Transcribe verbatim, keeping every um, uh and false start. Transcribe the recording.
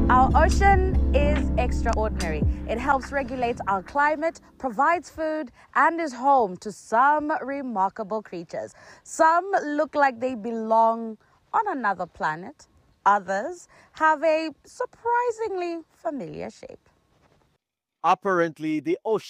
Our ocean is extraordinary. It helps regulate our climate, provides food, and is home to some remarkable creatures. Some look like they belong on another planet. Others have a surprisingly familiar shape. Apparently, the ocean